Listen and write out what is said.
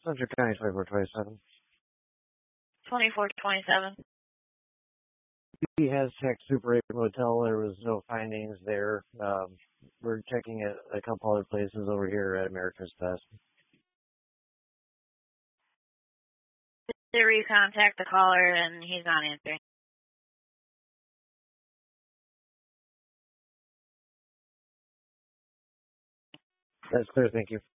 Central County 2427. 2427. He has checked Super 8 Motel. There was no findings there. We're checking at a couple other places over here at America's Best. To recontact the caller, and he's not answering. That's clear. Thank you.